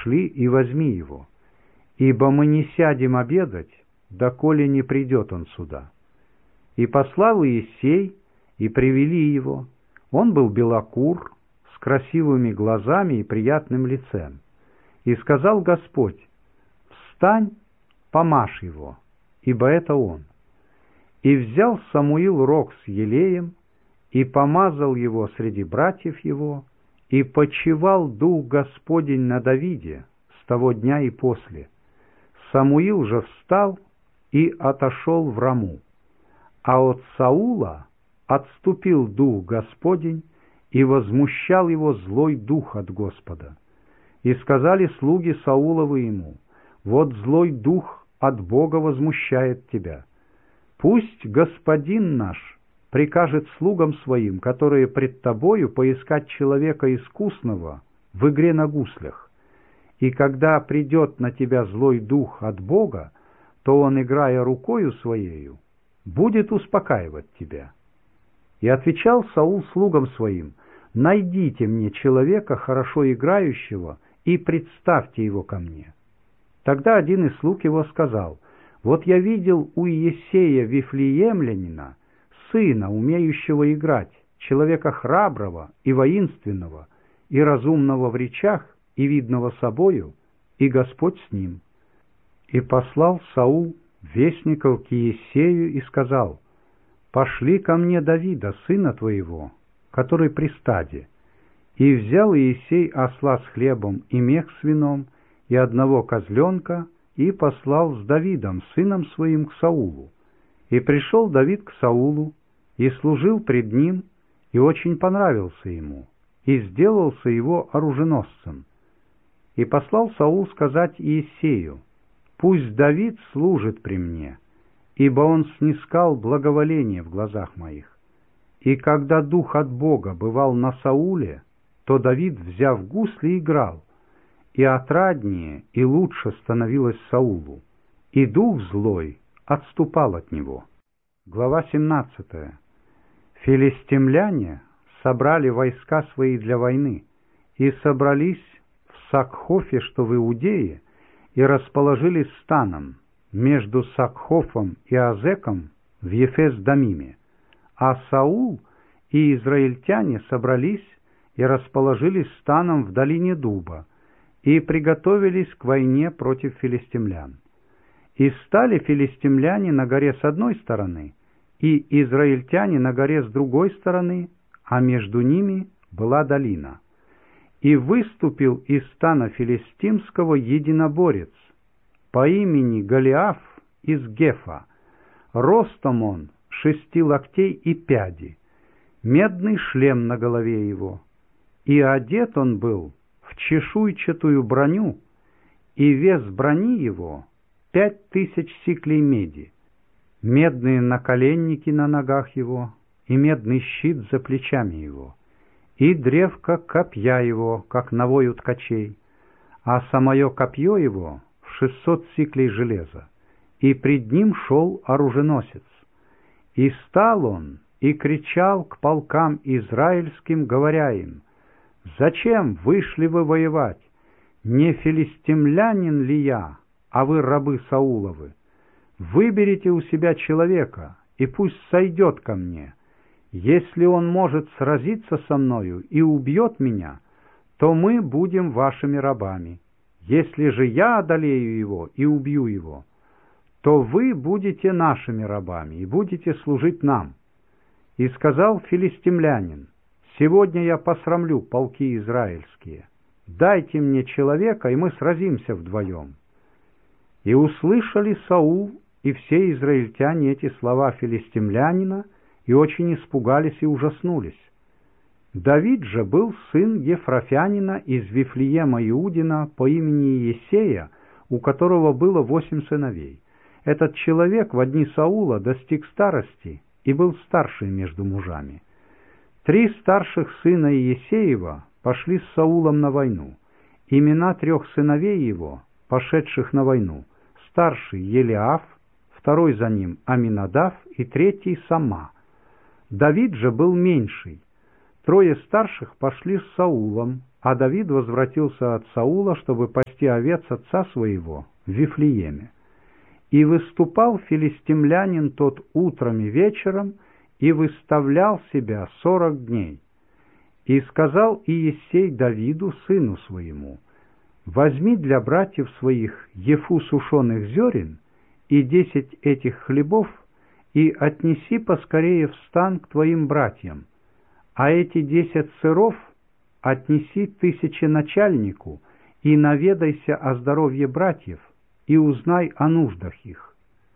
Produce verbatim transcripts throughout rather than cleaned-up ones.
пошли и возьми его, ибо мы не сядем обедать, доколе не придет он сюда». И послал Иессей, и привели его. Он был белокур, с красивыми глазами и приятным лицем. И сказал Господь: «Встань, помажь его, ибо это он». И взял Самуил рог с елеем, и помазал его среди братьев его, и почивал Дух Господень на Давиде с того дня и после. Самуил же встал и отошел в Раму. А от Саула отступил Дух Господень, и возмущал его злой дух от Господа. И сказали слуги Сауловы ему: «Вот злой дух от Бога возмущает тебя. Пусть господин наш прикажет слугам своим, которые пред тобою, поискать человека искусного в игре на гуслях. И когда придет на тебя злой дух от Бога, то он, играя рукою своею, будет успокаивать тебя». И отвечал Саул слугам своим: «Найдите мне человека, хорошо играющего, и представьте его ко мне». Тогда один из слуг его сказал: «Вот я видел у Иессея Вифлеемлянина сына, умеющего играть, человека храброго и воинственного, и разумного в речах, и видного собою, и Господь с ним». И послал Саул вестников к Иессею и сказал: «Пошли ко мне Давида, сына твоего, который при стаде». И взял Иессей осла с хлебом и мех с вином, и одного козленка, и послал с Давидом, сыном своим, к Саулу. И пришел Давид к Саулу, и служил пред ним, и очень понравился ему, и сделался его оруженосцем. И послал Саул сказать Иессею: «Пусть Давид служит при мне, ибо он снискал благоволение в глазах моих». И когда дух от Бога бывал на Сауле, то Давид, взяв гусли, играл, и отраднее и лучше становилось Саулу, и дух злой отступал от него. Глава семнадцатая. Филистимляне собрали войска свои для войны, и собрались в Сакхофе, что в Иудее, и расположились станом между Сакхофом и Азеком в Ефес-Дамиме. А Саул и израильтяне собрались и расположились станом в долине Дуба, и приготовились к войне против филистимлян. И стали филистимляне на горе с одной стороны, и израильтяне на горе с другой стороны, а между ними была долина. И выступил из стана филистимского единоборец по имени Голиаф из Гефа. Ростом он шести локтей и пяди, медный шлем на голове его, и одет он был в чешуйчатую броню, и вес брони его пять тысяч сиклей меди, медные наколенники на ногах его, и медный щит за плечами его, и древко копья его, как навой у ткачей, а самое копье его в шестьсот сиклей железа, и пред ним шел оруженосец. И стал он и кричал к полкам израильским, говоря им: «Зачем вышли вы воевать? Не филистимлянин ли я, а вы рабы Сауловы? Выберите у себя человека, и пусть сойдет ко мне. Если он может сразиться со мною и убьет меня, то мы будем вашими рабами. Если же я одолею его и убью его, то вы будете нашими рабами и будете служить нам». И сказал филистимлянин: «Сегодня я посрамлю полки израильские. Дайте мне человека, и мы сразимся вдвоем». И услышали Саул и все израильтяне эти слова филистимлянина, и очень испугались и ужаснулись. Давид же был сын Ефрафянина из Вифлеема Иудина по имени Иессея, у которого было восемь сыновей. Этот человек в дни Саула достиг старости и был старший между мужами. Три старших сына Иессеева пошли с Саулом на войну. Имена трех сыновей его, пошедших на войну: старший Елиаф, второй за ним Аминадав и третий Сама. Давид же был меньший. Трое старших пошли с Саулом, а Давид возвратился от Саула, чтобы пасти овец отца своего в Вифлееме. И выступал филистимлянин тот утром и вечером, и выставлял себя сорок дней. И сказал Иессей Давиду, сыну своему: возьми для братьев своих ефу сушеных зерен и десять этих хлебов, и отнеси поскорее в стан к твоим братьям, а эти десять сыров отнеси тысяченачальнику, и наведайся о здоровье братьев, и узнай о нуждах их.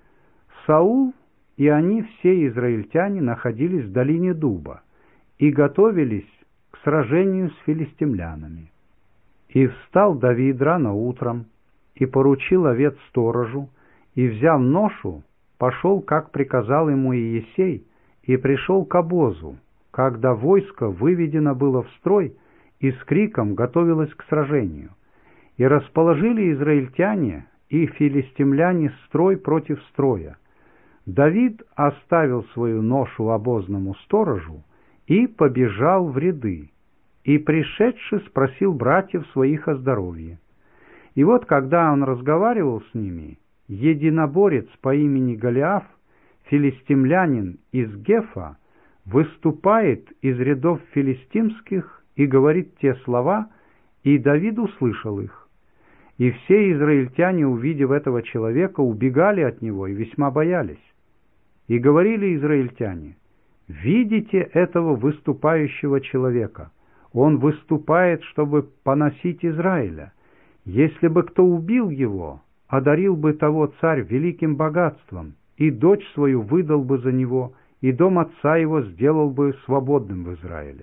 Саул и они, все израильтяне, находились в долине Дуба и готовились к сражению с филистимлянами. И встал Давид рано утром, и поручил овец сторожу, и, взяв ношу, пошел, как приказал ему Иессей, и пришел к обозу, когда войско выведено было в строй и с криком готовилось к сражению. И расположили израильтяне и филистимляне строй против строя. Давид оставил свою ношу обозному сторожу и побежал в ряды, и, пришедший, спросил братьев своих о здоровье. И вот, когда он разговаривал с ними, единоборец по имени Голиаф, филистимлянин из Гефа, выступает из рядов филистимских и говорит те слова, и Давид услышал их. И все израильтяне, увидев этого человека, убегали от него и весьма боялись. И говорили израильтяне: «Видите этого выступающего человека? Он выступает, чтобы поносить Израиля. Если бы кто убил его, одарил бы того царь великим богатством, и дочь свою выдал бы за него, и дом отца его сделал бы свободным в Израиле».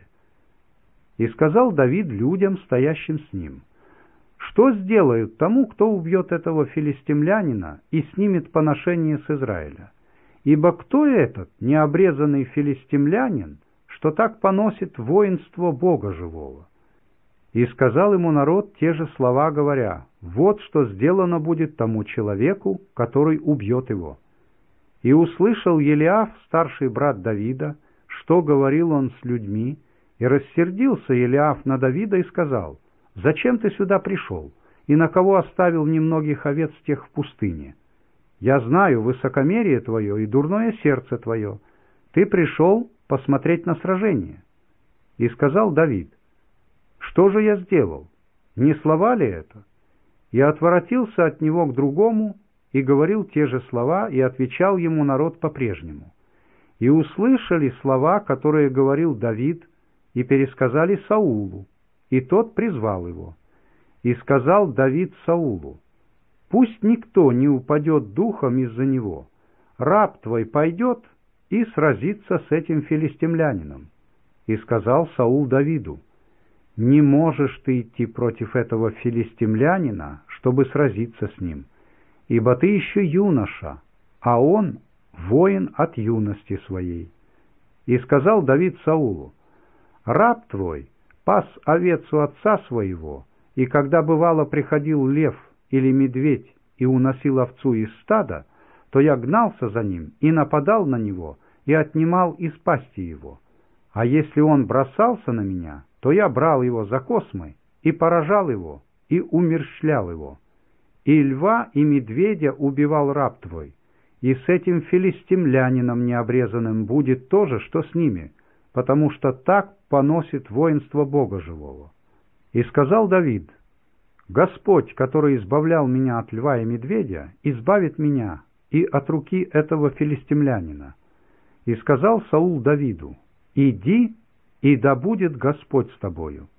И сказал Давид людям, стоящим с ним: «Что сделают тому, кто убьет этого филистимлянина и снимет поношение с Израиля? Ибо кто этот необрезанный филистимлянин, что так поносит воинство Бога живого?» И сказал ему народ те же слова, говоря: «Вот что сделано будет тому человеку, который убьет его». И услышал Елиаф, старший брат Давида, что говорил он с людьми, и рассердился Елиаф на Давида и сказал: «Зачем ты сюда пришел, и на кого оставил немногих овец тех в пустыне? Я знаю высокомерие твое и дурное сердце твое. Ты пришел посмотреть на сражение». И сказал Давид: «Что же я сделал? Не слова ли это?» И отворотился от него к другому, и говорил те же слова, и отвечал ему народ по-прежнему. И услышали слова, которые говорил Давид, и пересказали Саулу, и тот призвал его. И сказал Давид Саулу: «Пусть никто не упадет духом из-за него. Раб твой пойдет и сразится с этим филистимлянином». И сказал Саул Давиду: «Не можешь ты идти против этого филистимлянина, чтобы сразиться с ним, ибо ты еще юноша, а он воин от юности своей». И сказал Давид Саулу: «Раб твой пас овец у отца своего, и когда бывало приходил лев или медведь и уносил овцу из стада, то я гнался за ним и нападал на него и отнимал из пасти его. А если он бросался на меня, то я брал его за космы и поражал его и умерщвлял его. И льва и медведя убивал раб твой, и с этим филистимлянином необрезанным будет то же, что с ними, потому что так поносит воинство Бога живого». И сказал Давид: «Господь, который избавлял меня от льва и медведя, избавит меня и от руки этого филистимлянина». И сказал Саул Давиду: «Иди, и да будет Господь с тобою».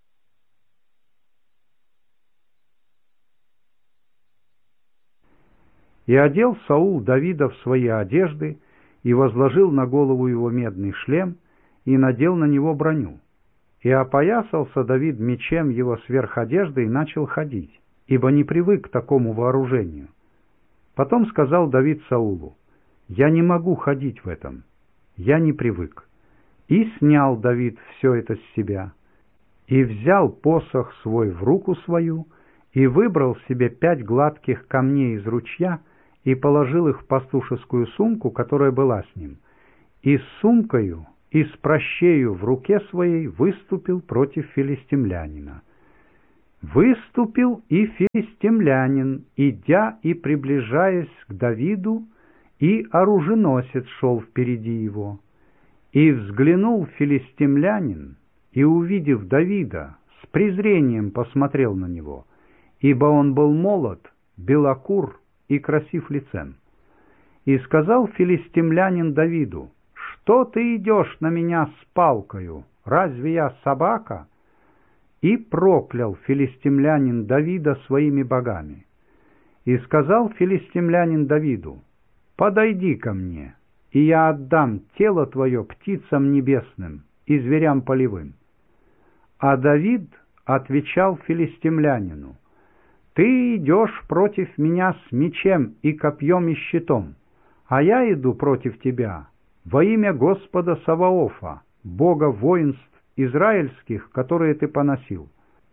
И одел Саул Давида в свои одежды, и возложил на голову его медный шлем, и надел на него броню. И опоясался Давид мечем его сверх одежды и начал ходить, ибо не привык к такому вооружению. Потом сказал Давид Саулу: «Я не могу ходить в этом, я не привык». И снял Давид все это с себя, и взял посох свой в руку свою, и выбрал себе пять гладких камней из ручья, и положил их в пастушескую сумку, которая была с ним, и с сумкою и с пращею в руке своей выступил против филистимлянина. Выступил и филистимлянин, идя и приближаясь к Давиду, и оруженосец шел впереди его. И взглянул филистимлянин, и, увидев Давида, с презрением посмотрел на него, ибо он был молод, белокур и красив лицем. И сказал филистимлянин Давиду: «Что ты идешь на меня с палкою? Разве я собака?» И проклял филистимлянин Давида своими богами. И сказал филистимлянин Давиду: «Подойди ко мне, и я отдам тело твое птицам небесным и зверям полевым». А Давид отвечал филистимлянину: «Ты идешь против меня с мечем и копьем и щитом, а я иду против тебя во имя Господа Саваофа, Бога воинств израильских, которые ты поносил.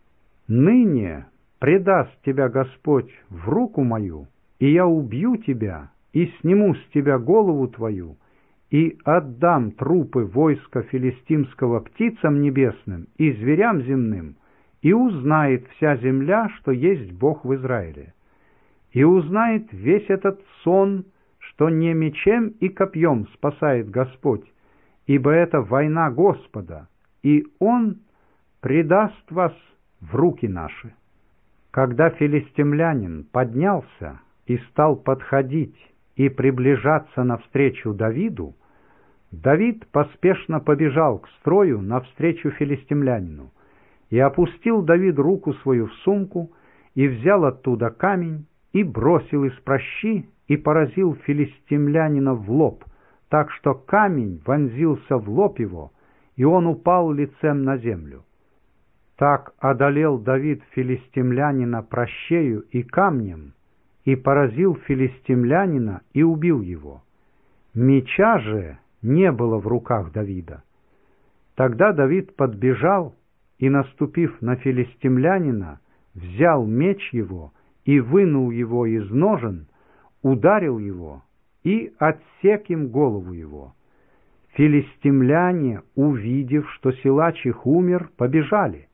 Ныне предаст тебя Господь в руку мою, и я убью тебя, и сниму с тебя голову твою, и отдам трупы войска филистимского птицам небесным и зверям земным, и узнает вся земля, что есть Бог в Израиле. И узнает весь этот сон, что не мечем и копьем спасает Господь, ибо это война Господа, и Он предаст вас в руки наши». Когда филистимлянин поднялся и стал подходить и приближаться навстречу Давиду, Давид поспешно побежал к строю навстречу филистимлянину, и опустил Давид руку свою в сумку, и взял оттуда камень, и бросил из пращи, и поразил филистимлянина в лоб, так что камень вонзился в лоб его, и он упал лицем на землю. Так одолел Давид филистимлянина пращею и камнем, и поразил филистимлянина и убил его. Меча же не было в руках Давида. Тогда Давид подбежал и, наступив на филистимлянина, взял меч его и вынул его из ножен, ударил его и отсек им голову его. Филистимляне, увидев, что силач их умер, побежали.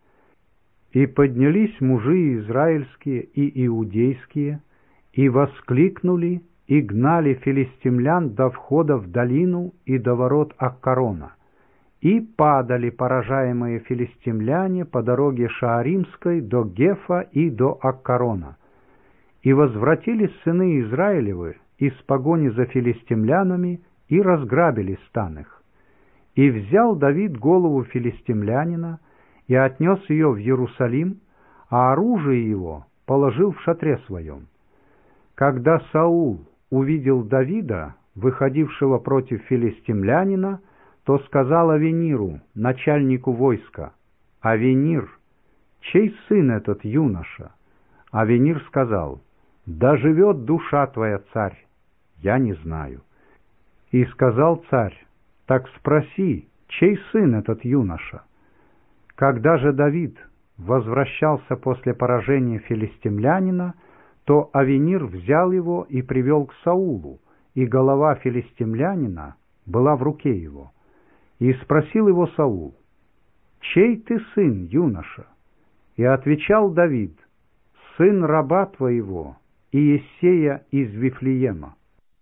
И поднялись мужи израильские и иудейские, и воскликнули, и гнали филистимлян до входа в долину и до ворот Аккарона. И падали поражаемые филистимляне по дороге Шааримской до Гефа и до Аккарона. И возвратились сыны Израилевы из погони за филистимлянами и разграбили стан их. И взял Давид голову филистимлянина и отнес ее в Иерусалим, а оружие его положил в шатре своем. Когда Саул увидел Давида, выходившего против филистимлянина, то сказал Авениру, начальнику войска: «Авенир, чей сын этот юноша?» Авенир сказал: «Да живет душа твоя, царь, я не знаю». И сказал царь: «Так спроси, чей сын этот юноша?» Когда же Давид возвращался после поражения филистимлянина, то Авенир взял его и привел к Саулу, и голова филистимлянина была в руке его. И спросил его Саул: «Чей ты сын, юноша?» И отвечал Давид: «Сын раба твоего, Иессея из Вифлеема».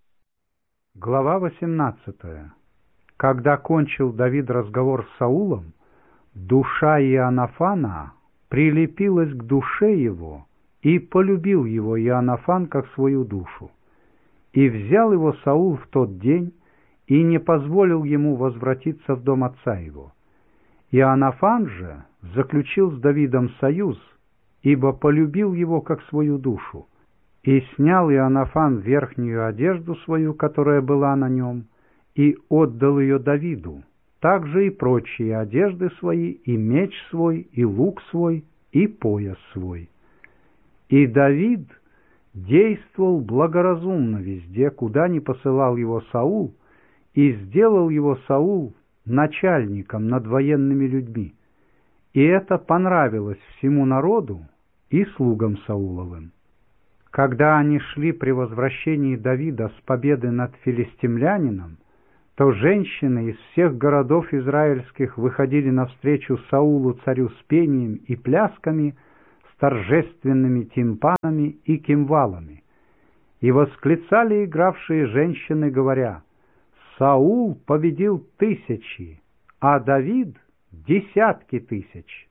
Глава восемнадцатая. Когда кончил Давид разговор с Саулом, душа Иоаннафана прилепилась к душе его, и полюбил его Иоаннафан как свою душу. И взял его Саул в тот день, и не позволил ему возвратиться в дом отца его. Иоаннафан же заключил с Давидом союз, ибо полюбил его как свою душу. И снял Иоаннафан верхнюю одежду свою, которая была на нем, и отдал ее Давиду, также и прочие одежды свои, и меч свой, и лук свой, и пояс свой. И Давид действовал благоразумно везде, куда ни посылал его Саул, и сделал его Саул начальником над военными людьми. И это понравилось всему народу и слугам Сауловым. Когда они шли при возвращении Давида с победы над филистимлянином, то женщины из всех городов израильских выходили навстречу Саулу царю с пением и плясками, с торжественными тимпанами и кимвалами. И восклицали игравшие женщины, говоря: «Саул победил тысячи, а Давид — десятки тысяч».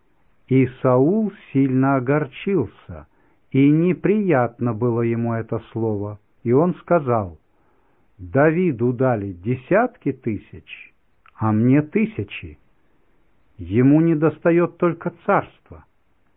И Саул сильно огорчился, и неприятно было ему это слово, и он сказал: «Давиду дали десятки тысяч, а мне тысячи. Ему недостает только царства».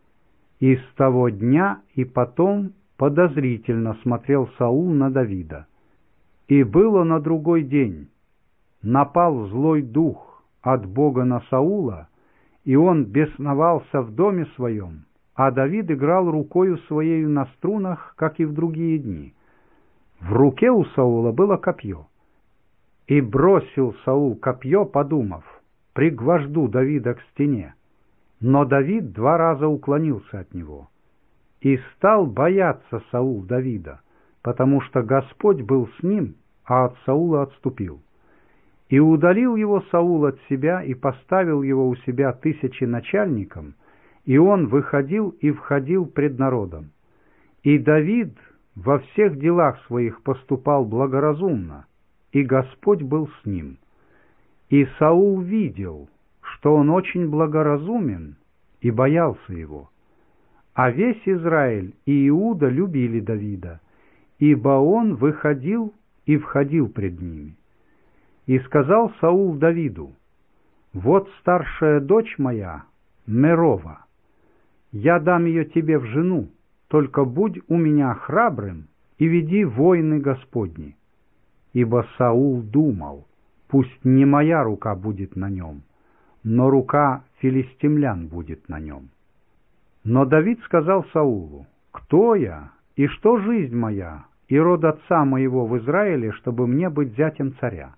И с того дня и потом подозрительно смотрел Саул на Давида. И было на другой день, напал злой дух от Бога на Саула, и он бесновался в доме своем, а Давид играл рукою своею на струнах, как и в другие дни. В руке у Саула было копье. И бросил Саул копье, подумав: пригвожду Давида к стене. Но Давид два раза уклонился от него. И стал бояться Саул Давида, потому что Господь был с ним, а от Саула отступил. И удалил его Саул от себя и поставил его у себя тысячи начальником, и он выходил и входил пред народом. И Давид во всех делах своих поступал благоразумно, и Господь был с ним. И Саул видел, что он очень благоразумен, и боялся его. А весь Израиль и Иуда любили Давида, ибо он выходил и входил пред ними. И сказал Саул Давиду: «Вот старшая дочь моя, Мерова, я дам ее тебе в жену, только будь у меня храбрым и веди войны Господни». Ибо Саул думал: пусть не моя рука будет на нем, но рука филистимлян будет на нем. Но Давид сказал Саулу: «Кто я, и что жизнь моя, и род отца моего в Израиле, чтобы мне быть зятем царя?»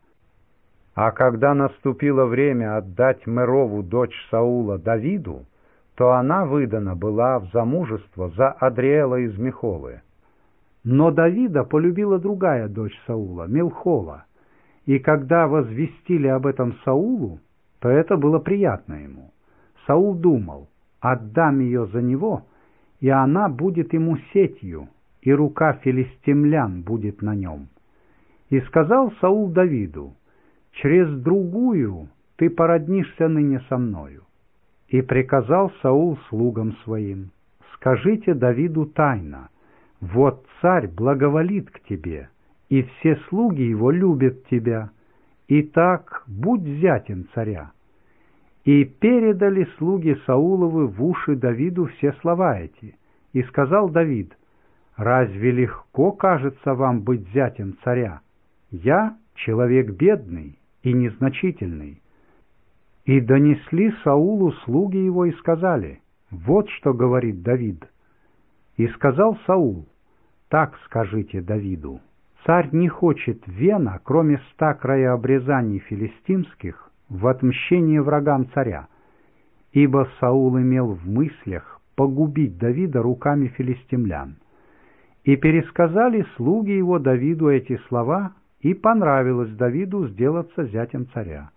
А когда наступило время отдать Мерову, дочь Саула, Давиду, то она выдана была в замужество за Адриэла из Мехолы. Но Давида полюбила другая дочь Саула, Милхола, и когда возвестили об этом Саулу, то это было приятно ему. Саул думал: отдам ее за него, и она будет ему сетью, и рука филистимлян будет на нем. И сказал Саул Давиду: через другую ты породнишься ныне со мною. И приказал Саул слугам своим: скажите Давиду тайно: вот царь благоволит к тебе, и все слуги его любят тебя. Итак, будь зятем царя. И передали слуги Сауловы в уши Давиду все слова эти. И сказал Давид: разве легко кажется вам быть зятем царя? Я человек бедный и незначительный. И донесли Саулу слуги его и сказали: вот что говорит Давид. И сказал Саул: так скажите Давиду: царь не хочет вена, кроме ста краеобрезаний филистимских, в отмщение врагам царя, ибо Саул имел в мыслях погубить Давида руками филистимлян. И пересказали слуги его Давиду эти слова, и понравилось Давиду сделаться зятем царя.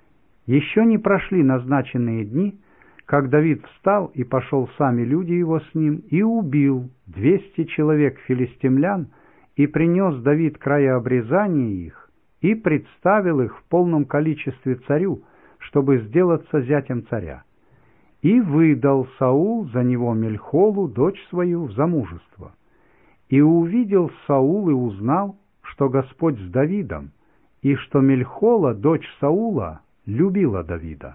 Еще не прошли назначенные дни, как Давид встал, и пошел сами люди его с ним, и убил двести человек филистимлян, и принес Давид краеобрезания их, и представил их в полном количестве царю, чтобы сделаться зятем царя. И выдал Саул за него Мельхолу, дочь свою, в замужество. И увидел Саул и узнал, что Господь с Давидом, и что Мельхола, дочь Саула, любила Давида.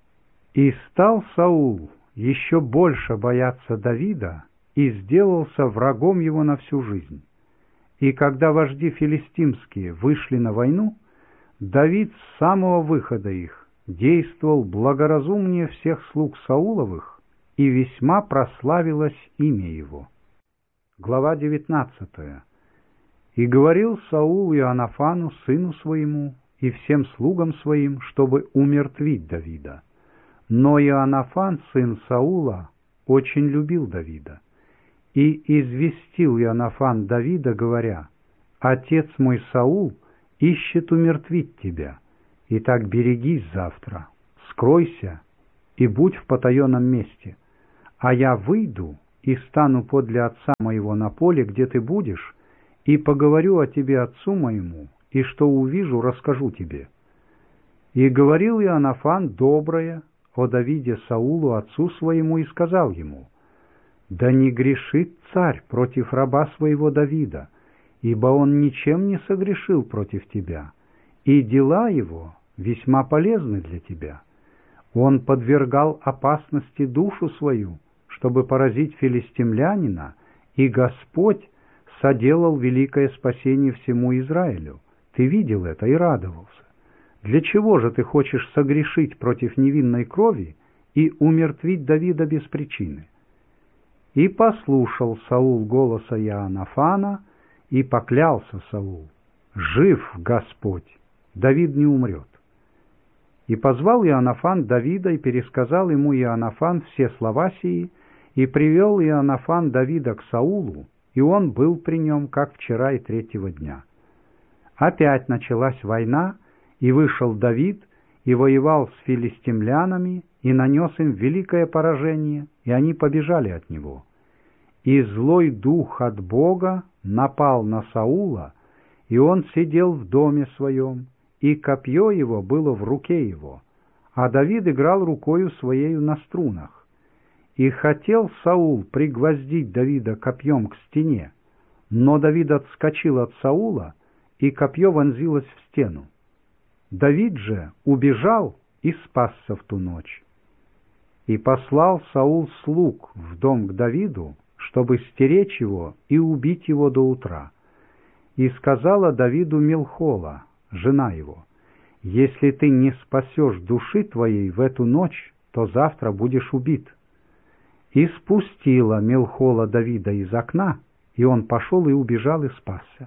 И стал Саул еще больше бояться Давида, и сделался врагом его на всю жизнь. И когда вожди филистимские вышли на войну, Давид с самого выхода их действовал благоразумнее всех слуг Сауловых, и весьма прославилось имя его. Глава девятнадцатая. И говорил Саул Иоаннафану, сыну своему, и всем слугам своим, чтобы умертвить Давида. Но Иоаннафан, сын Саула, очень любил Давида. И известил Иоаннафан Давида, говоря: «Отец мой Саул ищет умертвить тебя, итак берегись завтра, скройся и будь в потаенном месте, а я выйду и стану подле отца моего на поле, где ты будешь, и поговорю о тебе отцу моему, и что увижу, расскажу тебе». И говорил Иоаннафан доброе о Давиде Саулу отцу своему и сказал ему: «Да не грешит царь против раба своего Давида, ибо он ничем не согрешил против тебя, и дела его весьма полезны для тебя. Он подвергал опасности душу свою, чтобы поразить филистимлянина, и Господь соделал великое спасение всему Израилю. Ты видел это и радовался. Для чего же ты хочешь согрешить против невинной крови и умертвить Давида без причины?» И послушал Саул голоса Иоаннафана, и поклялся Саул: «Жив Господь, Давид не умрет». И позвал Иоаннафан Давида, и пересказал ему Иоаннафан все слова сии, и привел Иоаннафан Давида к Саулу, и он был при нем, как вчера и третьего дня. Опять началась война, и вышел Давид, и воевал с филистимлянами, и нанес им великое поражение, и они побежали от него. И злой дух от Бога напал на Саула, и он сидел в доме своем, и копье его было в руке его, а Давид играл рукою своею на струнах. И хотел Саул пригвоздить Давида копьем к стене, но Давид отскочил от Саула, и копье вонзилось в стену. Давид же убежал и спасся в ту ночь. И послал Саул слуг в дом к Давиду, чтобы стеречь его и убить его до утра. И сказала Давиду Милхола, жена его: «Если ты не спасешь души твоей в эту ночь, то завтра будешь убит». И спустила Милхола Давида из окна, и он пошел и убежал и спасся.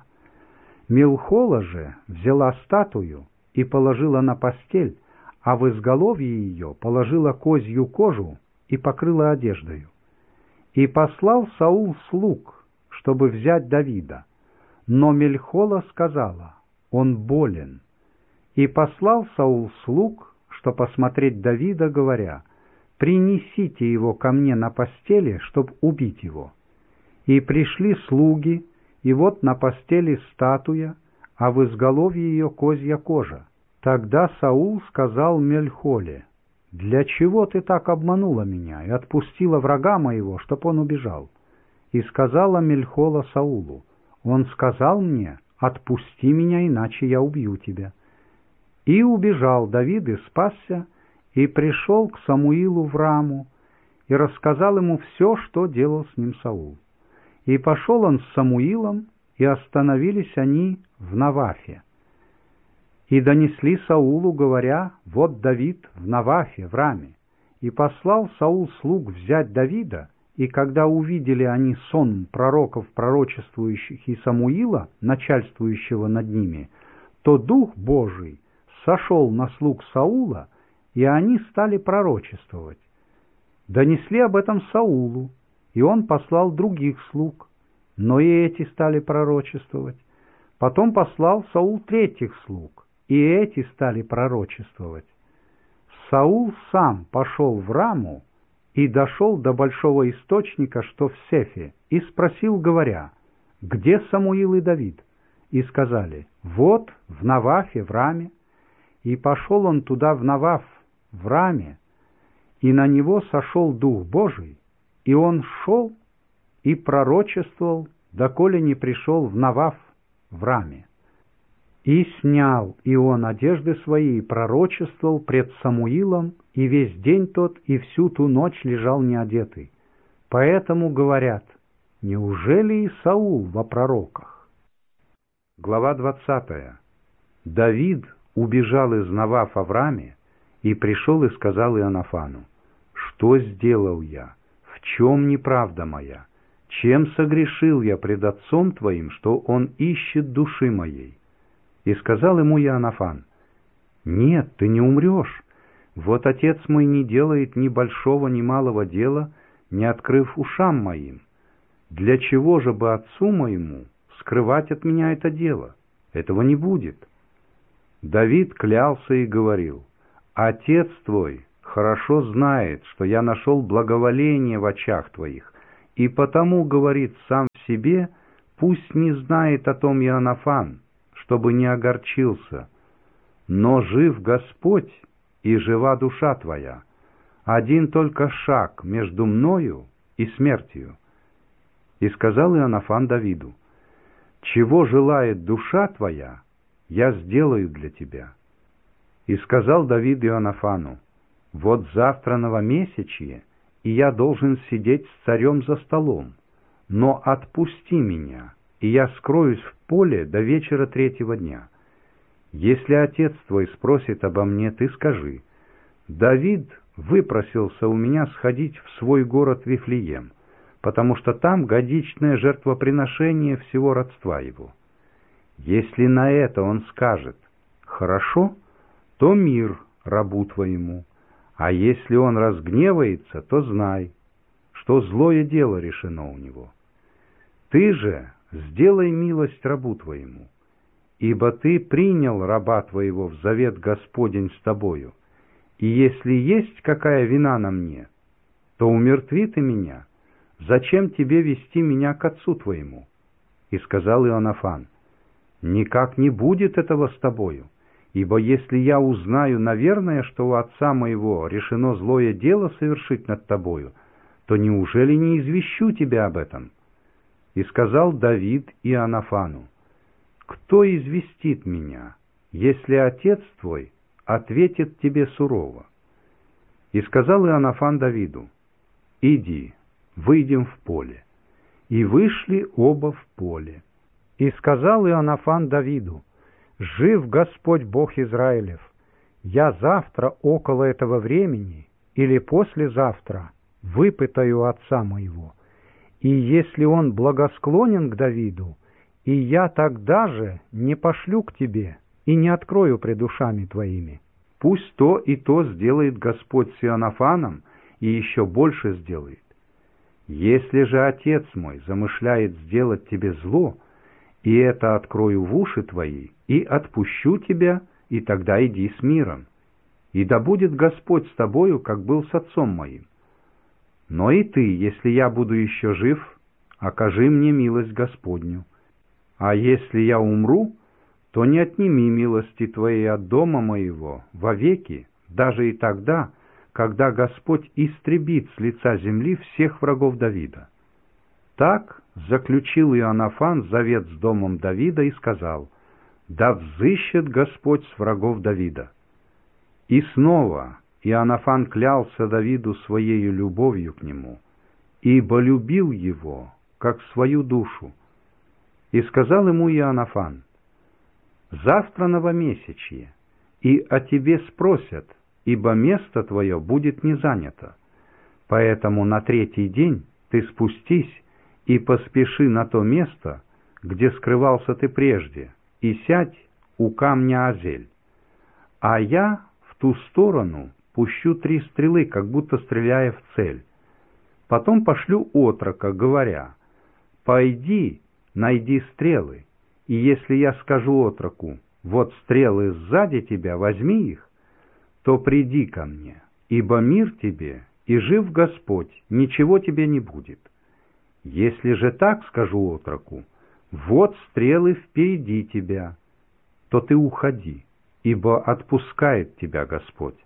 Милхола же взяла статую и положила на постель, а в изголовье ее положила козью кожу и покрыла одеждою. И послал Саул слуг, чтобы взять Давида, но Милхола сказала: «Он болен». И послал Саул слуг, что посмотреть Давида, говоря: «Принесите его ко мне на постели, чтоб убить его». И пришли слуги, и вот на постели статуя, а в изголовье ее козья кожа. Тогда Саул сказал Милхоле: «Для чего ты так обманула меня и отпустила врага моего, чтоб он убежал?» И сказала Милхола Саулу: «Он сказал мне: отпусти меня, иначе я убью тебя». И убежал Давид и спасся, и пришел к Самуилу в Раму, и рассказал ему все, что делал с ним Саул. И пошел он с Самуилом, и остановились они в Навафе. И донесли Саулу, говоря: «Вот Давид в Навафе, в Раме». И послал Саул слуг взять Давида, и когда увидели они сон пророков, пророчествующих, и Самуила, начальствующего над ними, то Дух Божий сошел на слуг Саула, и они стали пророчествовать. Донесли об этом Саулу, и он послал других слуг, но и эти стали пророчествовать. Потом послал Саул третьих слуг, и эти стали пророчествовать. Саул сам пошел в Раму и дошел до большого источника, что в Сефе, и спросил, говоря: «Где Самуил и Давид?» И сказали: «Вот в Навафе, в Раме». И пошел он туда, в Наваф, в Раме, и на него сошел Дух Божий, и он шел и пророчествовал, доколе не пришел в Наваф, в Раме. И снял и он одежды свои, и пророчествовал пред Самуилом, и весь день тот и всю ту ночь лежал неодетый. Поэтому говорят: неужели и Саул во пророках? Глава двадцатая. Давид убежал из Навафа в Раме, и пришел и сказал Иоаннафану: «Что сделал я? В чем неправда моя? Чем согрешил я пред отцом твоим, что он ищет души моей?» И сказал ему Иоаннафан: «Нет, ты не умрешь. Вот отец мой не делает ни большого, ни малого дела, не открыв ушам моим. Для чего же бы отцу моему скрывать от меня это дело? Этого не будет». Давид клялся и говорил: «Отец твой хорошо знает, что я нашел благоволение в очах твоих, и потому говорит сам в себе, пусть не знает о том Иоаннафан, чтобы не огорчился. Но жив Господь, и жива душа твоя. Один только шаг между мною и смертью. И сказал Иоаннафан Давиду: чего желает душа твоя, я сделаю для тебя. И сказал Давид Иоаннафану: вот завтра новомесячье, и я должен сидеть с царем за столом, но отпусти меня, и я скроюсь в поле до вечера третьего дня. Если отец твой спросит обо мне, ты скажи: Давид выпросился у меня сходить в свой город Вифлеем, потому что там годичное жертвоприношение всего родства его. Если на это он скажет: хорошо, то мир рабу твоему, а если он разгневается, то знай, что злое дело решено у него. Ты же сделай милость рабу твоему, ибо ты принял раба твоего в завет Господень с тобою, и если есть какая вина на мне, то умертви ты меня. Зачем тебе вести меня к отцу твоему? И сказал Иоаннафан: никак не будет этого с тобою, ибо если я узнаю, наверное, что у отца моего решено злое дело совершить над тобою, то неужели не извещу тебя об этом? И сказал Давид Иоаннафану: кто известит меня, если отец твой ответит тебе сурово? И сказал Иоаннафан Давиду: иди, выйдем в поле. И вышли оба в поле. И сказал Иоаннафан Давиду: жив Господь Бог Израилев, я завтра около этого времени или послезавтра выпытаю отца моего, и если он благосклонен к Давиду, и я тогда же не пошлю к тебе и не открою пред ушами твоими. Пусть то и то сделает Господь с Иоаннафаном, и еще больше сделает. Если же отец мой замышляет сделать тебе зло, и это открою в уши твои, и отпущу тебя, и тогда иди с миром. И да будет Господь с тобою, как был с отцом моим. Но и ты, если я буду еще жив, окажи мне милость Господню. А если я умру, то не отними милости твоей от дома моего вовеки, даже и тогда, когда Господь истребит с лица земли всех врагов Давида. Так заключил Иоаннафан завет с домом Давида и сказал: да взыщет Господь с врагов Давида. И снова Иоаннафан клялся Давиду своею любовью к нему, ибо любил его, как свою душу. И сказал ему Иоаннафан: завтра новомесячье, и о тебе спросят, ибо место твое будет не занято. Поэтому на третий день ты спустись и поспеши на то место, где скрывался ты прежде, и сядь у камня Азель. А я в ту сторону пущу три стрелы, как будто стреляя в цель. Потом пошлю отрока, говоря: пойди, найди стрелы, и если я скажу отроку: вот стрелы сзади тебя, возьми их, то приди ко мне, ибо мир тебе, и жив Господь, ничего тебе не будет. Если же так скажу отроку: вот стрелы впереди тебя, то ты уходи, ибо отпускает тебя Господь.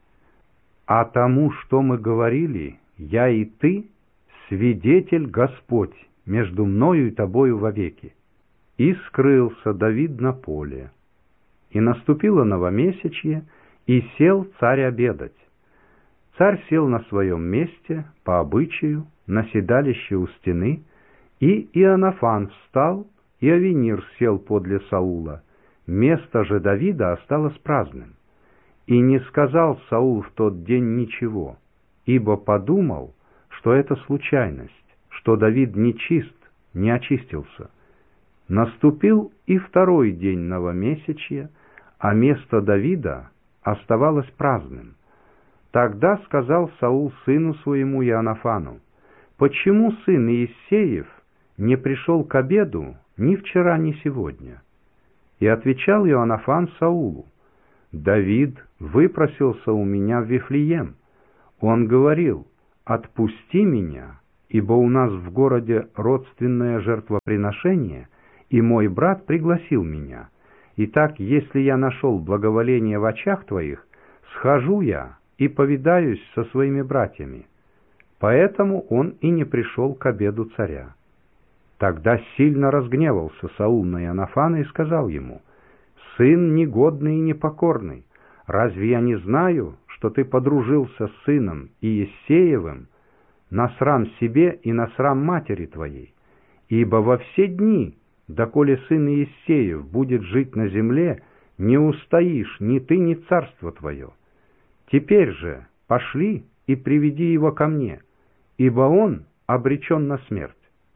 А тому, что мы говорили, я и ты, свидетель Господь между мною и тобою вовеки. И скрылся Давид на поле. И наступило новомесячье, и сел царь обедать. Царь сел на своем месте, по обычаю, на седалище у стены, и Иоаннафан встал, и Авенир сел подле Саула. Место же Давида осталось праздным. И не сказал Саул в тот день ничего, ибо подумал, что это случайность, что Давид нечист, не очистился. Наступил и второй день новомесячья, а место Давида оставалось праздным. Тогда сказал Саул сыну своему Иоаннафану: почему сын Иессеев не пришел к обеду ни вчера, ни сегодня? И отвечал Иоаннафан Саулу: Давид выпросился у меня в Вифлеем. Он говорил: «Отпусти меня, ибо у нас в городе родственное жертвоприношение, и мой брат пригласил меня. Итак, если я нашел благоволение в очах твоих, схожу я и повидаюсь со своими братьями». Поэтому он и не пришел к обеду царя. Тогда сильно разгневался Саул на Ионафана и сказал ему: «Сын негодный и непокорный, разве я не знаю, что ты подружился с сыном Иессеевым на срам себе и на срам матери твоей? Ибо во все дни, доколе сын Иессеев будет жить на земле, не устоишь ни ты, ни царство твое. Теперь же пошли и приведи его ко мне, ибо он обречен на смерть».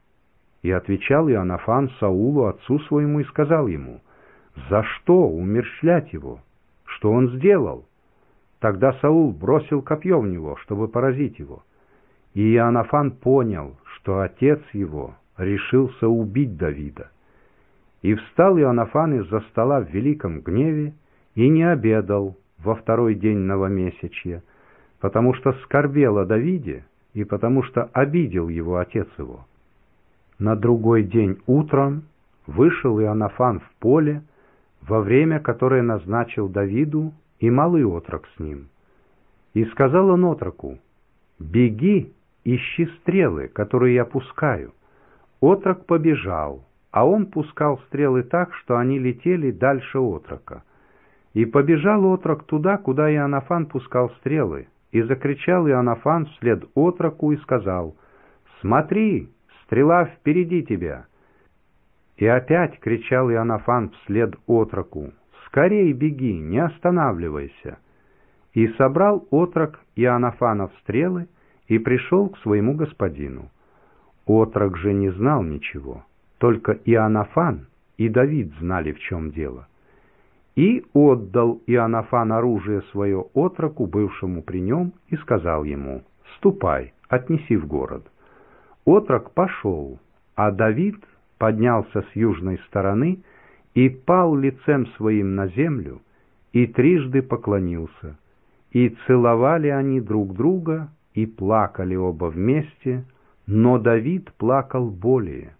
И отвечал Ионафан Саулу, отцу своему, и сказал ему: «За что умерщвлять его? Что он сделал?» Тогда Саул бросил копье в него, чтобы поразить его. И Ионафан понял, что отец его решился убить Давида. И встал Ионафан из-за стола в великом гневе и не обедал во второй день новомесячья, потому что скорбел о Давиде и потому что обидел его отец его. На другой день утром вышел Ионафан в поле во время, которое назначил Давиду, и малый отрок с ним. И сказал он отроку: «Беги, ищи стрелы, которые я пускаю». Отрок побежал, а он пускал стрелы так, что они летели дальше отрока. И побежал отрок туда, куда Ионафан пускал стрелы, и закричал Ионафан вслед отроку и сказал: «Смотри, стрела впереди тебя!» И опять кричал Ионафан вслед отроку: «Скорей беги, не останавливайся!» И собрал отрок Ионафанов стрелы и пришел к своему господину. Отрок же не знал ничего, только Ионафан и Давид знали, в чем дело. И отдал Ионафан оружие свое отроку, бывшему при нем, и сказал ему: «Ступай, отнеси в город». Отрок пошел, а Давид поднялся с южной стороны и пал лицем своим на землю и трижды поклонился. И целовали они друг друга и плакали оба вместе, но Давид плакал более.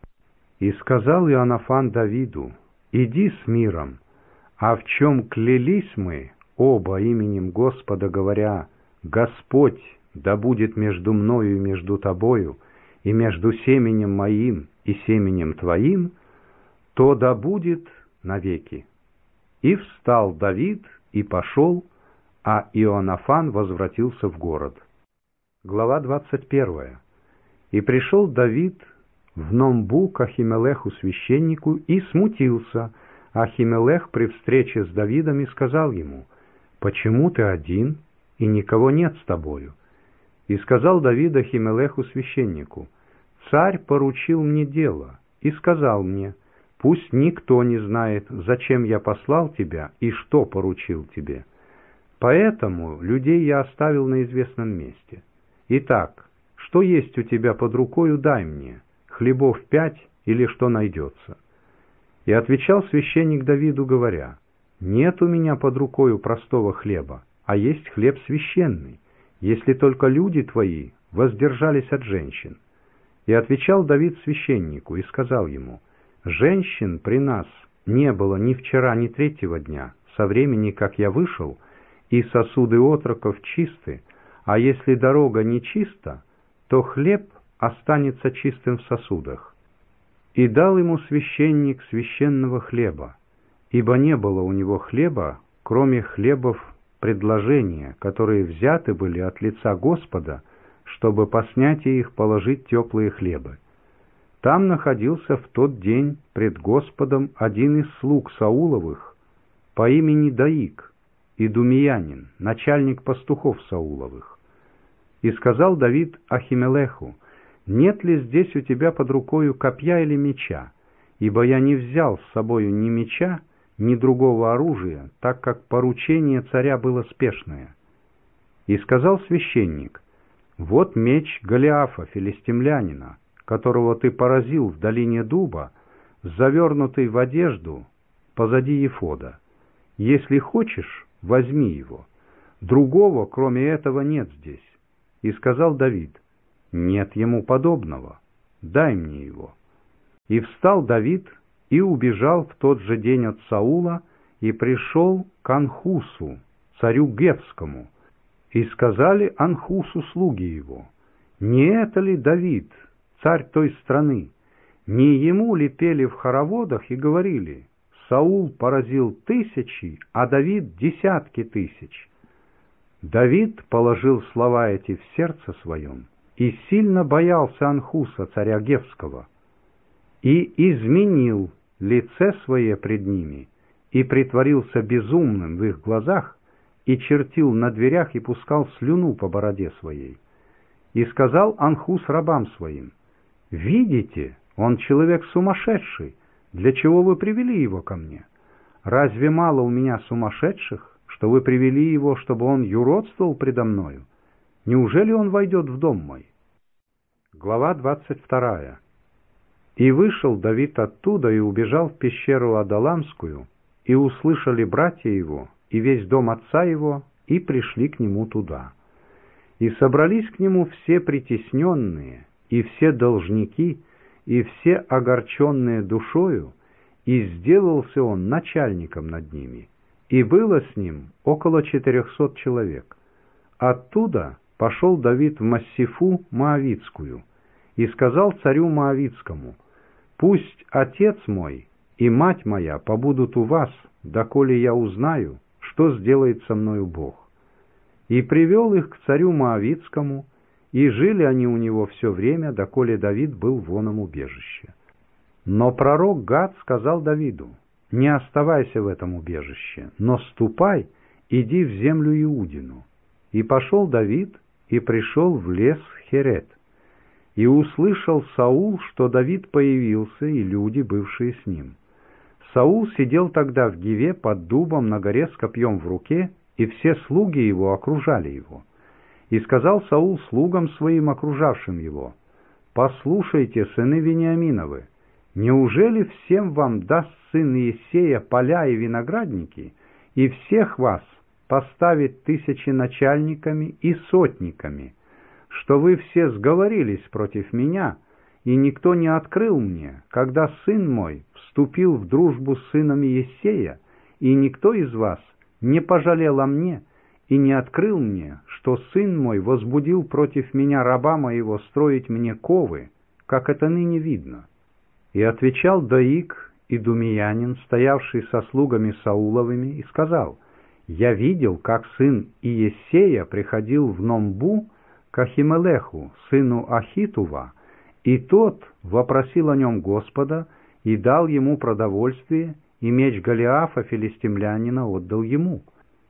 И сказал Ионафан Давиду: «Иди с миром, а в чем клялись мы оба именем Господа, говоря: Господь да будет между мною и между тобою, и между семенем моим и семенем твоим, то да будет навеки». И встал Давид и пошел, а Ионафан возвратился в город. Глава двадцать первая. И пришел Давид в Номбу к Ахимелеху священнику и смутился. Ахимелех при встрече с Давидом и сказал ему: «Почему ты один, и никого нет с тобою?» И сказал Давид Ахимелеху священнику: «Царь поручил мне дело и сказал мне: пусть никто не знает, зачем я послал тебя и что поручил тебе. Поэтому людей я оставил на известном месте. Итак, что есть у тебя под рукою, дай мне, хлебов пять или что найдется». И отвечал священник Давиду, говоря: «Нет у меня под рукою простого хлеба, а есть хлеб священный, если только люди твои воздержались от женщин». И отвечал Давид священнику и сказал ему: «Женщин при нас не было ни вчера, ни третьего дня, со времени, как я вышел, и сосуды отроков чисты, а если дорога не чиста, то хлеб останется чистым в сосудах». И дал ему священник священного хлеба, ибо не было у него хлеба, кроме хлебов предложения, которые взяты были от лица Господа, чтобы по снятии их положить теплые хлебы. Там находился в тот день пред Господом один из слуг Сауловых по имени Даик, идумеянин, начальник пастухов Сауловых. И сказал Давид Ахимелеху: «Нет ли здесь у тебя под рукою копья или меча? Ибо я не взял с собою ни меча, ни другого оружия, так как поручение царя было спешное». И сказал священник: «Вот меч Голиафа, филистимлянина, которого ты поразил в долине дуба, завернутый в одежду позади ефода. Если хочешь, возьми его. другого, кроме этого, нет здесь. И сказал Давид: нет ему подобного, дай мне его. И встал Давид и убежал в тот же день от Саула, и пришел к Анхусу, царю Гевскому, и сказали Анхусу слуги его: не это ли Давид, царь той страны? Не ему ли пели в хороводах и говорили: Саул поразил тысячи, а Давид десятки тысяч? Давид положил слова эти в сердце своем и сильно боялся Анхуса, царя Гевского, и изменил лице свое пред ними, и притворился безумным в их глазах, и чертил на дверях и пускал слюну по бороде своей. И сказал Анхус рабам своим: видите, он человек сумасшедший, для чего вы привели его ко мне? Разве мало у меня сумасшедших, что вы привели его, чтобы он юродствовал предо мною? Неужели он войдет в дом мой? Глава двадцать вторая. И вышел Давид оттуда и убежал в пещеру Адаламскую, и услышали братья его и весь дом отца его, и пришли к нему туда. И собрались к нему все притесненные, и все должники, и все огорченные душою, и сделался он начальником над ними, и было с ним около четырехсот человек. Оттуда пошел Давид в Массифу Моавитскую, и сказал царю Моавитскому: пусть отец мой и мать моя побудут у вас, доколе я узнаю, что сделает со мною Бог. И привел их к царю Моавитскому, и жили они у него все время, доколе Давид был в оном убежище. Но пророк Гад сказал Давиду: не оставайся в этом убежище, но ступай, иди в землю Иудину. И пошел Давид, и пришел в лес Херет. И услышал Саул, что Давид появился, и люди, бывшие с ним. Саул сидел тогда в Гиве под дубом на горе с копьем в руке, и все слуги его окружали его. И сказал Саул слугам своим, окружавшим его: послушайте, сыны Вениаминовы, неужели всем вам даст сын Иессея поля и виноградники, и всех вас поставит тысячи начальниками и сотниками, что вы все сговорились против меня, и никто не открыл мне, когда сын мой вступил в дружбу с сыном Иессея, и никто из вас не пожалел о мне и не открыл мне, что сын мой возбудил против меня раба моего строить мне ковы, как это ныне видно. И отвечал Доик, идумеянин, стоявший со слугами Сауловыми, и сказал: я видел, как сын Иессея приходил в Номбу к Ахимелеху, сыну Ахитува, и тот вопросил о нем Господа и дал ему продовольствие, и меч Голиафа филистимлянина отдал ему.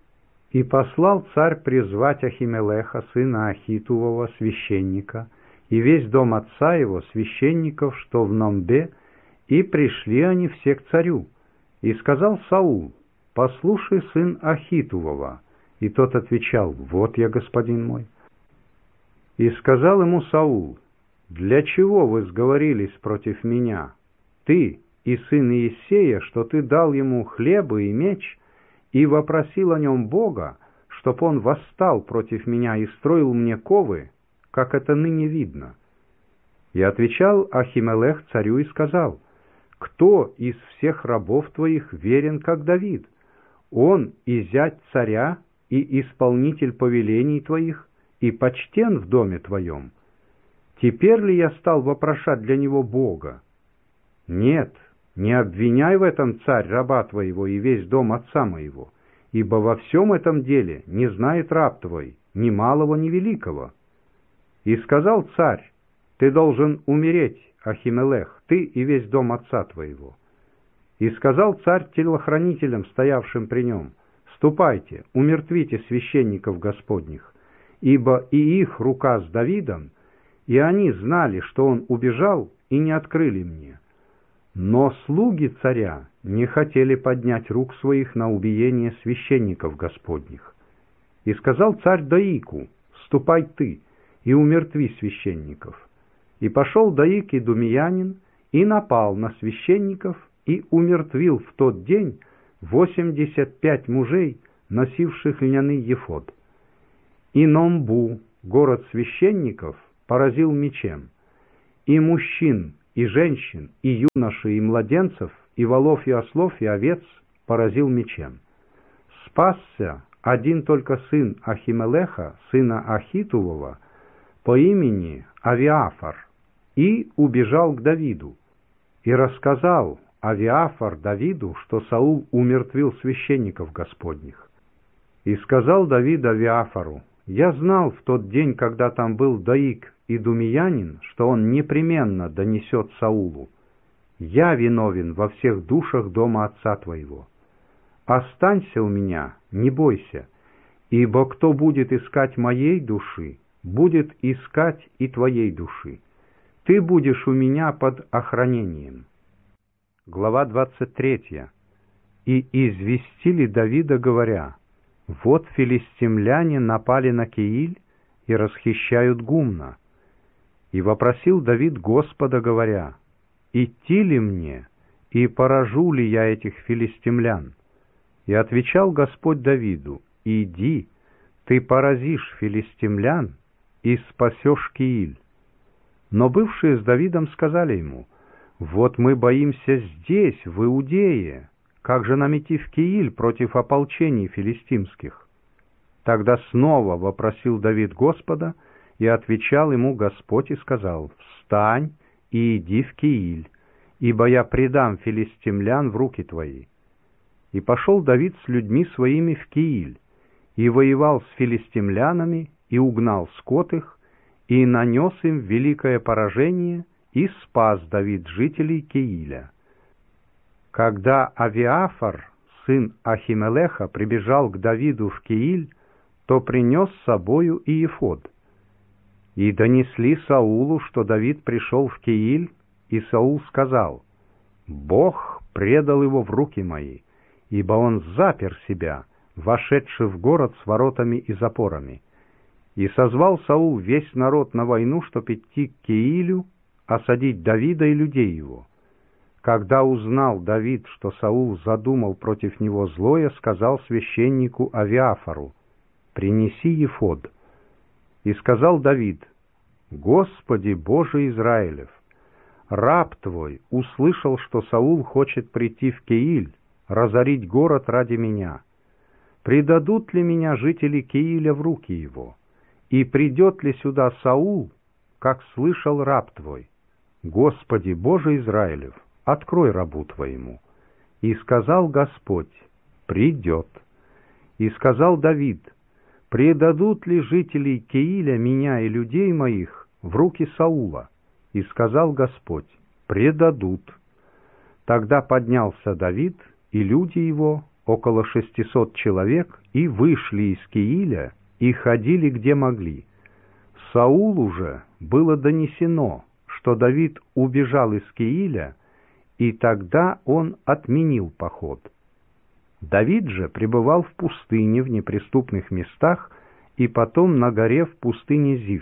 И послал царь призвать Ахимелеха, сына Ахитувова, священника, и весь дом отца его, священников, что в Номбе, и пришли они все к царю. И сказал Саул: послушай, сын Ахитувова. И тот отвечал: вот я, господин мой. И сказал ему Саул: для чего вы сговорились против меня, ты и сын Иессея, что ты дал ему хлеба и меч, и вопросил о нем Бога, чтоб он восстал против меня и строил мне ковы, как это ныне видно? И отвечал Ахимелех царю и сказал: кто из всех рабов твоих верен, как Давид? Он и зять царя, и исполнитель повелений твоих, и почтен в доме твоем. Теперь ли я стал вопрошать для него Бога? Нет, не обвиняй в этом, царь, раба твоего и весь дом отца моего, ибо во всем этом деле не знает раб твой ни малого, ни великого. И сказал царь: ты должен умереть, Ахимелех, ты и весь дом отца твоего. И сказал царь телохранителям, стоявшим при нем: ступайте, умертвите священников Господних, ибо и их рука с Давидом, и они знали, что он убежал, и не открыли мне. Но слуги царя не хотели поднять рук своих на убиение священников Господних. И сказал царь Доику: ступай ты и умертви священников. И пошел Доик идумеянин и напал на священников и умертвил в тот день восемьдесят пять мужей, носивших льняный ефод. и Номбу, город священников, поразил мечем, и мужчин, и женщин, и юношей, и младенцев, и волов, и ослов, и овец поразил мечем. Спасся один только сын Ахимелеха, сына Ахитувова, по имени Авиафар, и убежал к Давиду, и рассказал Авиафар Давиду, что Саул умертвил священников Господних. И сказал Давид Авиафару: «Я знал в тот день, когда там был Доик и Думиянин, что он непременно донесет Саулу. Я виновен во всех душах дома отца твоего. Останься у меня, не бойся, ибо кто будет искать моей души, будет искать и твоей души. Ты будешь у меня под охранением». Глава двадцать третья. «И известили Давида, говоря: вот филистимляне напали на Кеиль и расхищают гумна. И вопросил Давид Господа, говоря: идти ли мне, и поражу ли я этих филистимлян? И отвечал Господь Давиду: иди, ты поразишь филистимлян и спасешь Кеиль. Но бывшие с Давидом сказали ему: вот мы боимся здесь, в Иудее, как же нам идти в Кеиль против ополчений филистимских? Тогда снова вопросил Давид Господа, и отвечал ему Господь и сказал: встань и иди в Кеиль, ибо я предам филистимлян в руки твои. И пошел Давид с людьми своими в Кеиль, и воевал с филистимлянами, и угнал скот их, и нанес им великое поражение, и спас Давид жителей Кеиля. Когда Авиафар, сын Ахимелеха, прибежал к Давиду в Кеиль, то принес с собою и эфод. И донесли Саулу, что Давид пришел в Кеиль, и Саул сказал: «Бог предал его в руки мои, ибо он запер себя, вошедший в город с воротами и запорами». И созвал Саул весь народ на войну, чтоб идти к Кеилю, осадить Давида и людей его. Когда узнал Давид, что Саул задумал против него злое, сказал священнику Авиафару: «Принеси эфод». И сказал Давид: «Господи Боже Израилев, раб твой услышал, что Саул хочет прийти в Кеиль, разорить город ради меня. Предадут ли меня жители Кеиля в руки его? И придет ли сюда Саул, как слышал раб твой? Господи Боже Израилев, открой рабу твоему». И сказал Господь: «Придет». И сказал Давид: «Предадут ли жители Кеиля меня и людей моих в руки Саула?» И сказал Господь: «Предадут». Тогда поднялся Давид и люди его, около шестисот человек, и вышли из Кеиля, и ходили где могли. Саулу же было донесено, что Давид убежал из Кеиля, и тогда он отменил поход. Давид же пребывал в пустыне в неприступных местах, и потом на горе в пустыне Зиф.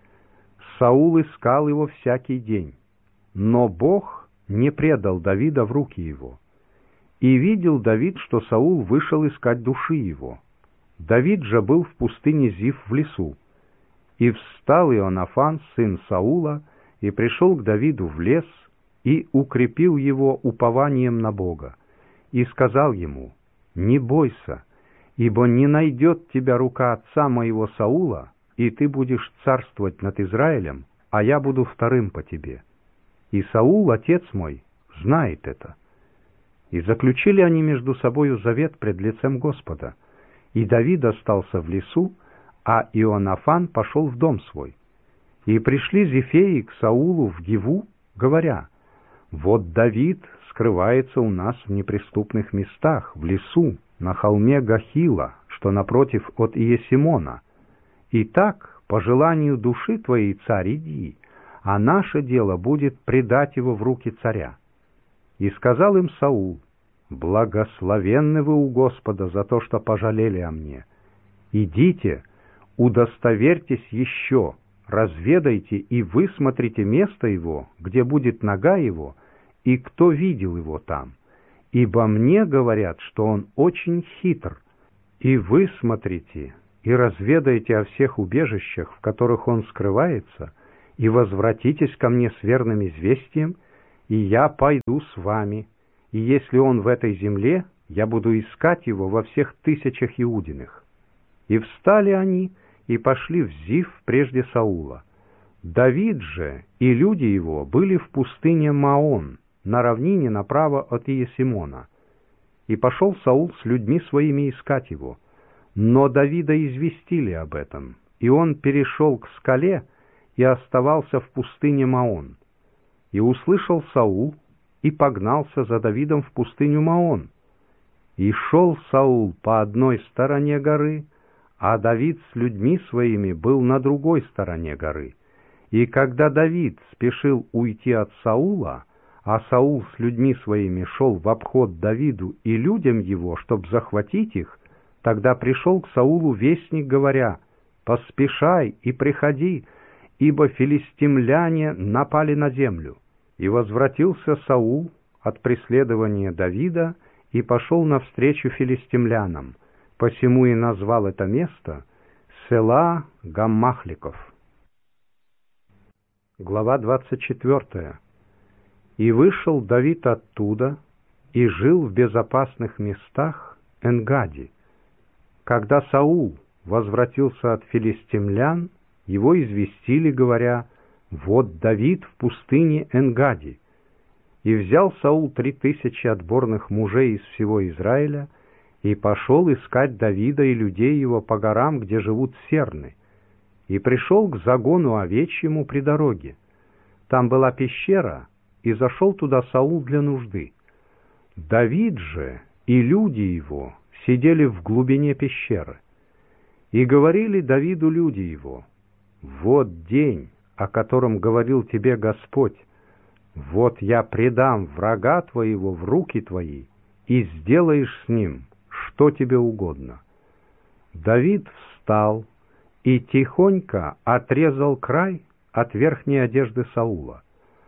Саул искал его всякий день, но Бог не предал Давида в руки его. И видел Давид, что Саул вышел искать души его. Давид же был в пустыне Зиф в лесу. И встал Ионафан, сын Саула, и пришел к Давиду в лес, и укрепил его упованием на Бога, и сказал ему: «Не бойся, ибо не найдет тебя рука отца моего Саула, и ты будешь царствовать над Израилем, а я буду вторым по тебе. И Саул, отец мой, знает это». И заключили они между собою завет пред лицем Господа, и Давид остался в лесу, а Ионафан пошел в дом свой. И пришли зефеи к Саулу в Гиву, говоря: «Вот Давид скрывается у нас в неприступных местах, в лесу, на холме Гахила, что напротив от Иесимона. Итак, по желанию души твоей, царь, иди, а наше дело будет предать его в руки царя». И сказал им Саул: «Благословенны вы у Господа за то, что пожалели о мне. Идите, удостоверьтесь еще, разведайте и высмотрите место его, где будет нога его, и кто видел его там. Ибо мне говорят, что он очень хитр. И высмотрите, и разведайте о всех убежищах, в которых он скрывается, и возвратитесь ко мне с верным известием, и я пойду с вами, и если он в этой земле, я буду искать его во всех тысячах Иудиных». И встали они, и пошли в Зиф прежде Саула. Давид же и люди его были в пустыне Маон, на равнине направо от Иесимона. И пошел Саул с людьми своими искать его. Но Давида известили об этом, и он перешел к скале и оставался в пустыне Маон. И услышал Саул, и погнался за Давидом в пустыню Маон. И шел Саул по одной стороне горы, а Давид с людьми своими был на другой стороне горы. И когда Давид спешил уйти от Саула, а Саул с людьми своими шел в обход Давиду и людям его, чтоб захватить их, тогда пришел к Саулу вестник, говоря: «Поспешай и приходи, ибо филистимляне напали на землю». И возвратился Саул от преследования Давида и пошел навстречу филистимлянам, посему и назвал это место Села Гаммахликов. Глава двадцать четвёртая. «И вышел Давид оттуда, и жил в безопасных местах Энгади. Когда Саул возвратился от филистимлян, его известили, говоря: вот Давид в пустыне Энгади. И взял Саул три тысячи отборных мужей из всего Израиля, и пошел искать Давида и людей его по горам, где живут серны, и пришел к загону овечьему при дороге. Там была пещера, и зашел туда Саул для нужды. Давид же и люди его сидели в глубине пещеры. И говорили Давиду люди его: вот день, о котором говорил тебе Господь, вот я предам врага твоего в руки твои, и сделаешь с ним, что тебе угодно. Давид встал и тихонько отрезал край от верхней одежды Саула.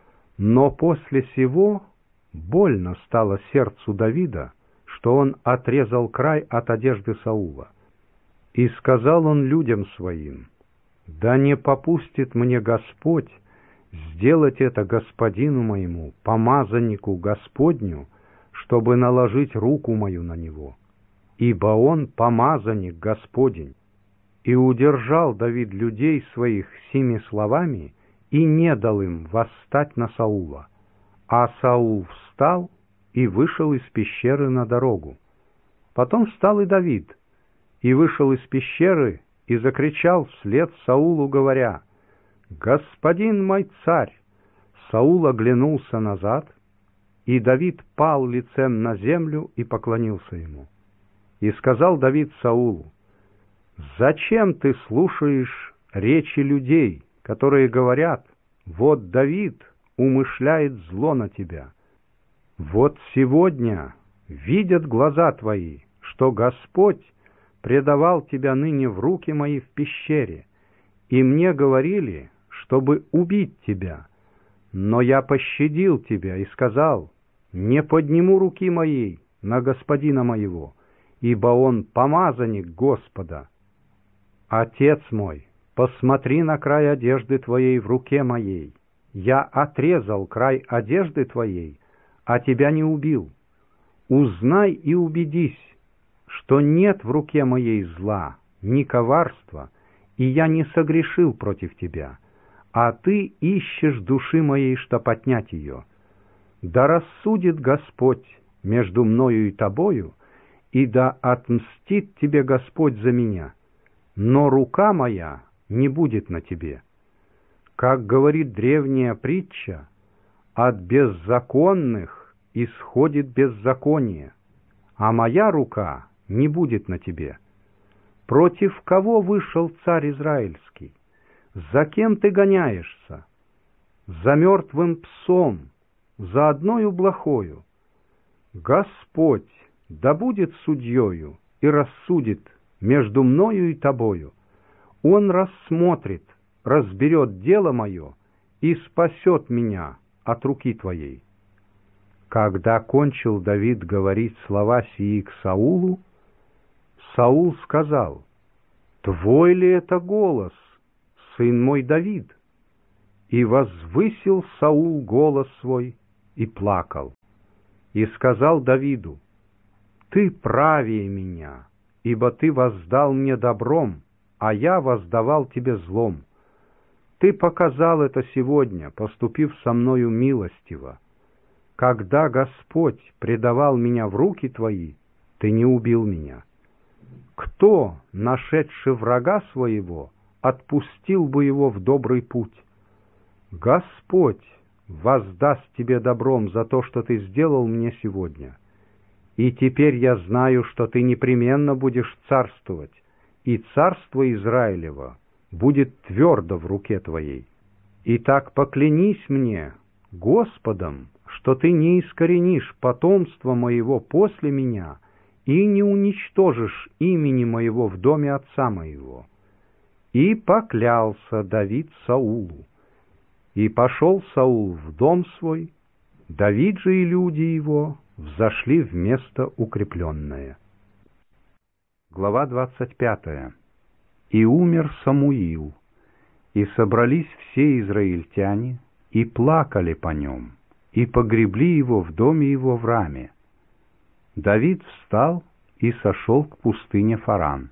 Но после сего больно стало сердцу Давида, что он отрезал край от одежды Саула. И сказал он людям своим: «Да не попустит мне Господь сделать это господину моему, помазаннику Господню, чтобы наложить руку мою на него, ибо он помазанник Господень». И удержал Давид людей своих сими словами, и не дал им восстать на Саула. А Саул встал и вышел из пещеры на дорогу. Потом встал и Давид, и вышел из пещеры, и закричал вслед Саулу, говоря: «Господин мой царь!» Саул оглянулся назад, и Давид пал лицем на землю и поклонился ему. И сказал Давид Саулу: «Зачем ты слушаешь речи людей, которые говорят: вот Давид умышляет зло на тебя? Вот сегодня видят глаза твои, что Господь предавал тебя ныне в руки мои в пещере, и мне говорили, чтобы убить тебя. Но я пощадил тебя и сказал: не подниму руки моей на господина моего, ибо он помазанник Господа. Отец мой, посмотри на край одежды твоей в руке моей. Я отрезал край одежды твоей, а тебя не убил. Узнай и убедись, что нет в руке моей зла, ни коварства, и я не согрешил против тебя, а ты ищешь души моей, чтоб отнять ее. Да рассудит Господь между мною и тобою, и да отмстит тебе Господь за меня, но рука моя не будет на тебе. Как говорит древняя притча, от беззаконных исходит беззаконие, а моя рука не будет на тебе. Против кого вышел царь израильский? За кем ты гоняешься? За мертвым псом, за одною блохою. Господь да будет судьею и рассудит между мною и тобою. Он рассмотрит, разберет дело мое и спасет меня от руки твоей». Когда кончил Давид говорить слова сии к Саулу, Саул сказал: твой ли это голос, сын мой Давид? И возвысил Саул голос свой и плакал, и сказал Давиду: ты правее меня, ибо ты воздал мне добром, а я воздавал тебе злом. Ты показал это сегодня, поступив со мною милостиво. Когда Господь предавал меня в руки твои, ты не убил меня. Кто, нашедший врага своего, отпустил бы его в добрый путь? Господь воздаст тебе добром за то, что ты сделал мне сегодня. И теперь я знаю, что ты непременно будешь царствовать, и царство Израилева будет твердо в руке твоей. Итак, поклянись мне Господом, что ты не искоренишь потомство моего после меня и не уничтожишь имени моего в доме отца моего. И поклялся Давид Саулу. И пошел Саул в дом свой, Давид же и люди его взошли в место укрепленное. Глава двадцать пятая. И умер Самуил, и собрались все израильтяне, и плакали по нем, и погребли его в доме его в Раме. Давид встал и сошел к пустыне Фаран.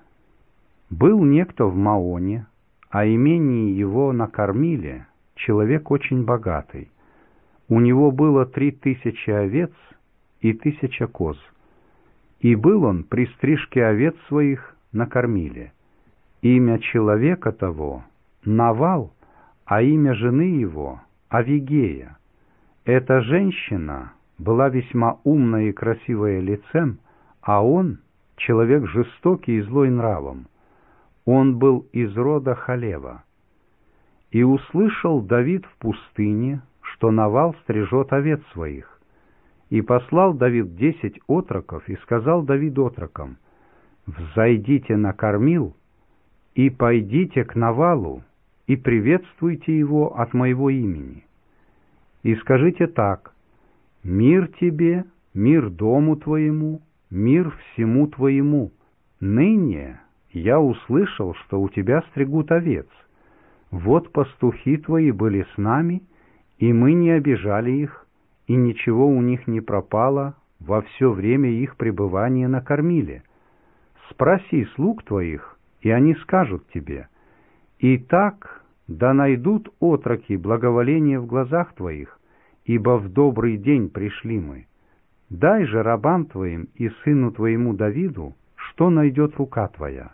Был некто в Маоне, а имение его на Кормиле, человек очень богатый. У него было три тысячи овец и тысяча коз. И был он при стрижке овец своих на Кормиле. Имя человека того — Навал, а имя жены его — Авигея. Эта женщина была весьма умная и красивая лицем, а он — человек жестокий и злой нравом. Он был из рода Халева. И услышал Давид в пустыне, что Навал стрижет овец своих. И послал Давид десять отроков, и сказал Давид отрокам: «Взойдите на Кормил, и пойдите к Навалу, и приветствуйте его от моего имени. И скажите так: мир тебе, мир дому твоему, мир всему твоему. Ныне я услышал, что у тебя стригут овец. Вот пастухи твои были с нами, и мы не обижали их, и ничего у них не пропало во все время их пребывания на Кормиле. Спроси слуг твоих, и они скажут тебе: и так да найдут отроки благоволение в глазах твоих, ибо в добрый день пришли мы. Дай же рабам твоим и сыну твоему Давиду, что найдет рука твоя».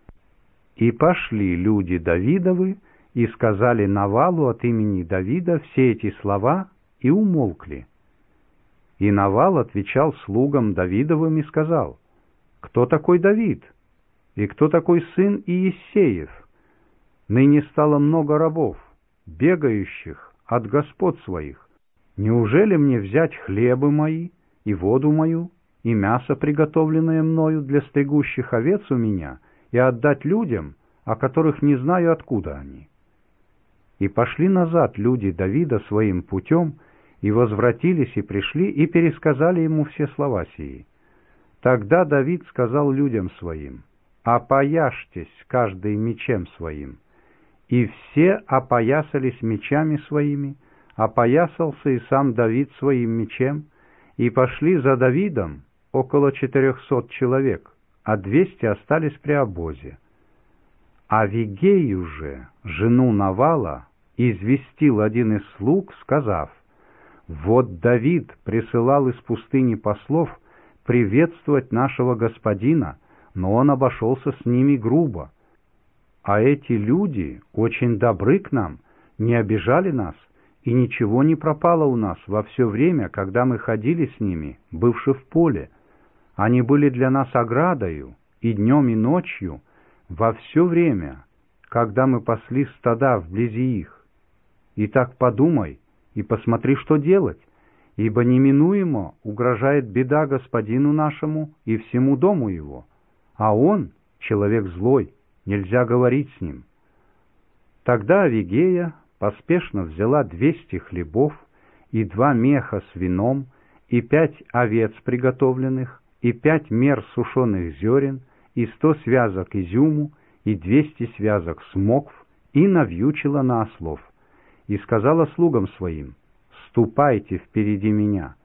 И пошли люди Давидовы, и сказали Навалу от имени Давида все эти слова, и умолкли. И Навал отвечал слугам Давидовым и сказал: «Кто такой Давид? И кто такой сын Иессеев? Ныне стало много рабов, бегающих от господ своих. Неужели мне взять хлебы мои, и воду мою, и мясо, приготовленное мною для стригущих овец у меня, и отдать людям, о которых не знаю, откуда они?» И пошли назад люди Давида своим путем, и возвратились, и пришли, и пересказали ему все слова сии. Тогда Давид сказал людям своим: «Опояжьтесь каждый мечем своим». И все опоясались мечами своими, опоясался и сам Давид своим мечем, и пошли за Давидом около четырехсот человек, а двести остались при обозе. Авигею же, жену Навала, известил один из слуг, сказав: «Вот Давид присылал из пустыни послов приветствовать нашего господина, но он обошелся с ними грубо. А эти люди очень добры к нам, не обижали нас, и ничего не пропало у нас во все время, когда мы ходили с ними, бывши в поле. Они были для нас оградою и днем, и ночью, во все время, когда мы пасли стада вблизи их. Итак, подумай и посмотри, что делать, ибо неминуемо угрожает беда господину нашему и всему дому его, а он человек злой, нельзя говорить с ним». Тогда Авигея поспешно взяла двести хлебов и два меха с вином, и пять овец приготовленных, и пять мер сушеных зерен, и сто связок изюму, и двести связок смокв, и навьючила на ослов, и сказала слугам своим: «Ступайте впереди меня,